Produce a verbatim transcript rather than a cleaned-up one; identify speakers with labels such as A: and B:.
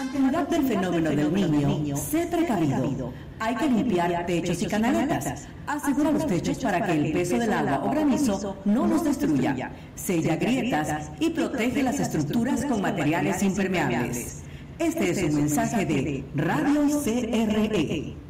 A: utilidad del fenómeno del niño, sé precavido. Hay que limpiar techos y canaletas. Asegura los techos para que el peso del agua o granizo no los destruya. Sella grietas y protege las estructuras con materiales impermeables. Este es un mensaje de Radio C R E.